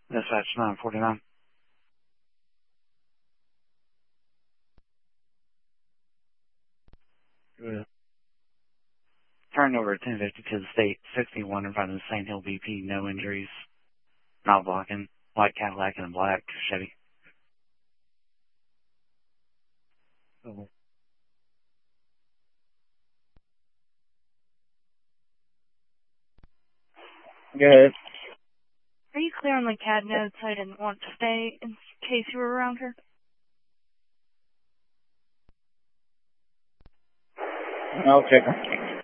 Dispatch 949. Good. Turn over 1050 to the state 61 in front of the St. Hill BP. No injuries. Not blocking. White Cadillac and a black Chevy. Oh. Go ahead. Are you clear on the CAD notes? I didn't want to stay in case you were around her. I'll check her.